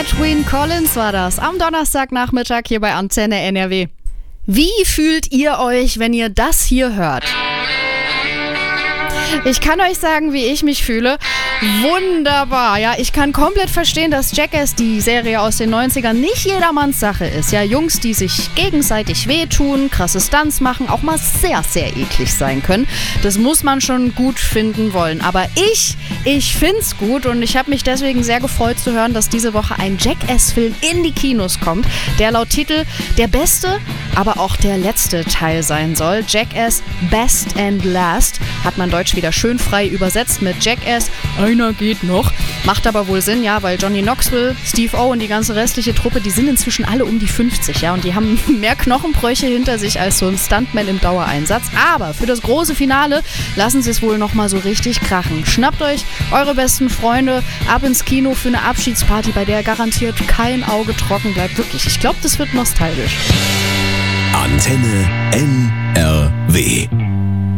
Edwin Collins war das am Donnerstagnachmittag hier bei Antenne NRW. Wie fühlt ihr euch, wenn ihr das hier hört? Ich kann euch sagen, wie ich mich fühle. Wunderbar, ja. Ich kann komplett verstehen, dass Jackass, die Serie aus den 90ern, nicht jedermanns Sache ist. Ja, Jungs, die sich gegenseitig wehtun, krasse Stunts machen, auch mal sehr, sehr eklig sein können. Das muss man schon gut finden wollen. Aber ich find's gut und ich habe mich deswegen sehr gefreut zu hören, dass diese Woche ein Jackass-Film in die Kinos kommt, der laut Titel der beste, aber auch der letzte Teil sein soll. Jackass Best and Last hat man deutsch wieder schön frei übersetzt mit Jackass. Einer geht noch. Macht aber wohl Sinn, ja, weil Johnny Knoxville, Steve O und die ganze restliche Truppe, die sind inzwischen alle um die 50, ja, und die haben mehr Knochenbrüche hinter sich als so ein Stuntman im Dauereinsatz. Aber für das große Finale lassen sie es wohl nochmal so richtig krachen. Schnappt euch eure besten Freunde ab ins Kino für eine Abschiedsparty, bei der garantiert kein Auge trocken bleibt. Wirklich, ich glaube, das wird nostalgisch. Antenne NRW.